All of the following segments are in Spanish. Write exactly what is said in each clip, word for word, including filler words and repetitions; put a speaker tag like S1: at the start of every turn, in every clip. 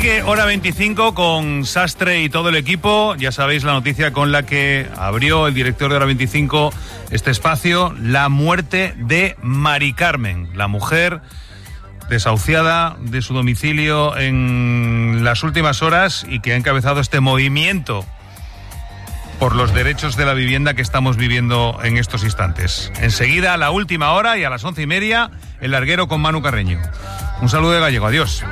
S1: Sigue Hora veinticinco con Sastre y todo el equipo. Ya sabéis la noticia con la que abrió el director de Hora veinticinco este espacio, la muerte de Mari Carmen, la mujer desahuciada de su domicilio en las últimas horas y que ha encabezado este movimiento por los derechos de la vivienda que estamos viviendo en estos instantes. Enseguida, a la última hora y a las once y media, El Larguero con Manu Carreño. Un saludo de Gallego, adiós.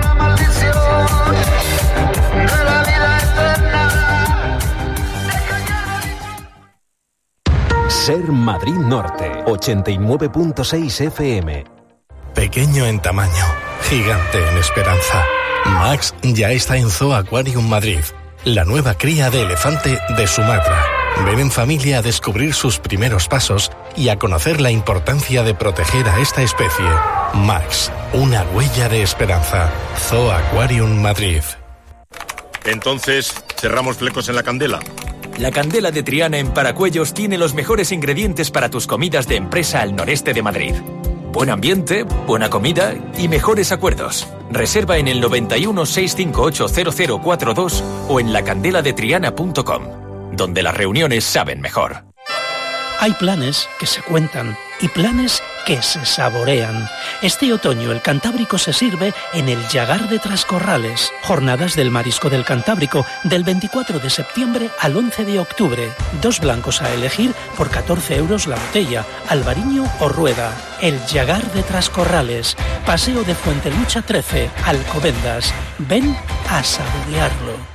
S2: Ser Madrid Norte, ochenta y nueve punto seis F M.
S3: Pequeño en tamaño, gigante en esperanza. Max ya está en Zoo Aquarium Madrid, la nueva cría de elefante de Sumatra. Ven en familia a descubrir sus primeros pasos y a conocer la importancia de proteger a esta especie. Max, una huella de esperanza. Zoo Aquarium Madrid.
S4: Entonces, ¿cerramos flecos en la Candela?
S5: La Candela de Triana en Paracuellos tiene los mejores ingredientes para tus comidas de empresa al noreste de Madrid. Buen ambiente, buena comida y mejores acuerdos. Reserva en el noventa y uno, seiscientos cincuenta y ocho, cero cero cuarenta y dos o en la candela de triana punto com, donde las reuniones saben mejor.
S6: Hay planes que se cuentan y planes que se saborean. Este otoño el Cantábrico se sirve en el Llagar de Trascorrales. Jornadas del Marisco del Cantábrico del veinticuatro de septiembre al once de octubre. Dos blancos a elegir por catorce euros la botella, albariño o rueda. El Llagar de Trascorrales. Paseo de Fuentelucha trece, Alcobendas. Ven a saborearlo.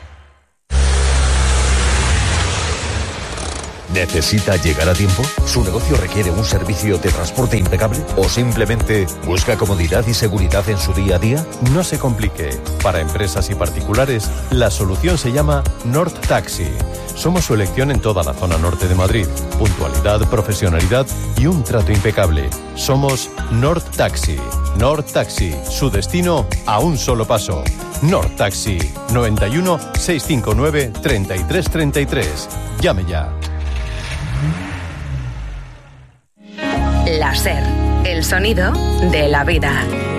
S7: ¿Necesita llegar a tiempo? ¿Su negocio requiere un servicio de transporte impecable? ¿O simplemente busca comodidad y seguridad en su día a día?
S8: No se complique. Para empresas y particulares, la solución se llama Nord Taxi. Somos su elección en toda la zona norte de Madrid. Puntualidad, profesionalidad y un trato impecable. Somos Nord Taxi. Nord Taxi, su destino a un solo paso. Nord Taxi, noventa y uno, seiscientos cincuenta y nueve, treinta y tres treinta y tres. Llame ya.
S9: La SER, el sonido de la vida.